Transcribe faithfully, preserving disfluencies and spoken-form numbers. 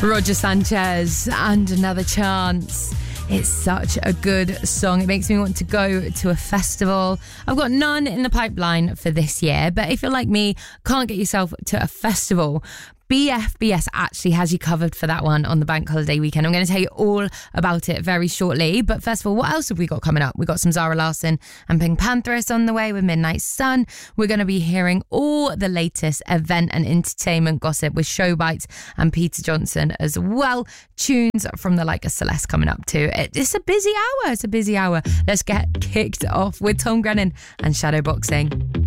Roger Sanchez and Another Chance. It's such a good song. It makes me want to go to a festival. I've got none in the pipeline for this year, but if you're like me, can't get yourself to a festival, B F B S actually has you covered for that one on the bank holiday weekend. I'm going to tell you all about it very shortly. But first of all, what else have we got coming up? We've got some Zara Larsson and Pink Panthers on the way with Midnight Sun. We're going to be hearing all the latest event and entertainment gossip with Show Bites and Peter Johnson as well. Tunes from the like of Celeste coming up too. It's a busy hour. It's a busy hour. Let's get kicked off with Tom Grennan and Shadowboxing.